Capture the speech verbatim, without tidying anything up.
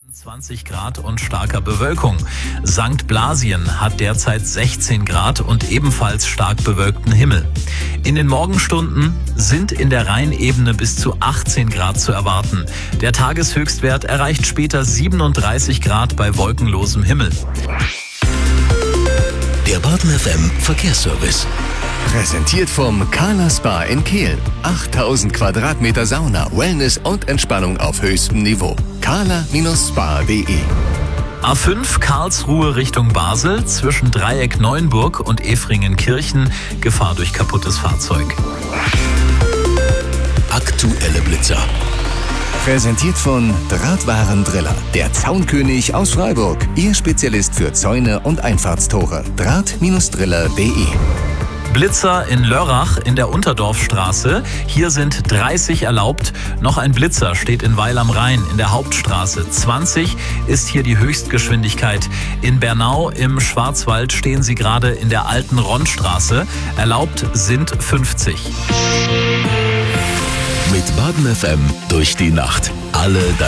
zwanzig Grad und starker Bewölkung. Sankt Blasien hat derzeit sechzehn Grad und ebenfalls stark bewölkten Himmel. In den Morgenstunden sind in der Rheinebene bis zu achtzehn Grad zu erwarten. Der Tageshöchstwert erreicht später siebenunddreißig Grad bei wolkenlosem Himmel. Der Baden F M Verkehrsservice. Präsentiert vom Carla Spa in Kehl. achttausend Quadratmeter Sauna, Wellness und Entspannung auf höchstem Niveau. carla Spa punkt de A fünf Karlsruhe Richtung Basel zwischen Dreieck Neuenburg und Efringen-Kirchen. Gefahr durch kaputtes Fahrzeug. Aktuelle Blitzer. Präsentiert von Drahtwarendriller, der Zaunkönig aus Freiburg. Ihr Spezialist für Zäune und Einfahrtstore. Draht Driller punkt de Blitzer in Lörrach in der Unterdorfstraße. Hier sind dreißig erlaubt. Noch ein Blitzer steht in Weil am Rhein in der Hauptstraße. zwanzig ist hier die Höchstgeschwindigkeit. In Bernau im Schwarzwald stehen sie gerade in der alten Ronnstraße. Erlaubt sind fünfzig. Mit Baden F M durch die Nacht. Alle deine